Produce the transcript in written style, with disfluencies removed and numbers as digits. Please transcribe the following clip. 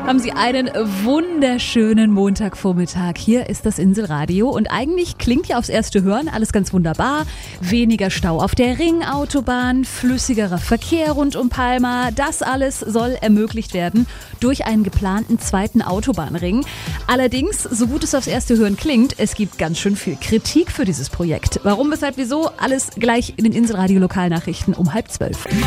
Haben Sie einen wunderschönen Montagvormittag. Hier ist das Inselradio und eigentlich klingt ja aufs erste Hören alles ganz wunderbar. Weniger Stau auf der Ringautobahn, flüssigerer Verkehr rund um Palma. Das alles soll ermöglicht werden durch einen geplanten zweiten Autobahnring. Allerdings, so gut es aufs erste Hören klingt, es gibt ganz schön viel Kritik für dieses Projekt. Warum, weshalb, wieso? Alles gleich in den Inselradio Lokalnachrichten um 11:30.